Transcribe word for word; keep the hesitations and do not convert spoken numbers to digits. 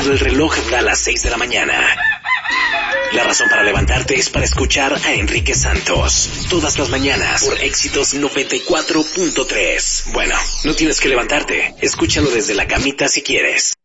cuando el reloj da las seis de la mañana. La razón para levantarte es para escuchar a Enrique Santos. Todas las mañanas por Éxitos noventa y cuatro punto tres. Bueno, no tienes que levantarte. Escúchalo desde la camita si quieres.